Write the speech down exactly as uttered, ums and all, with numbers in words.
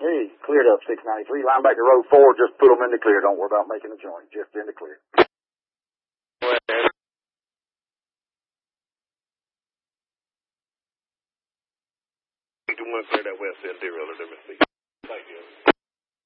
Hey, cleared up six ninety-three. Linebacker road four, just put them in the clear. Don't worry about making a joint. Just in the clear. You want to clear that west end derailleur. Let me see. Thank you.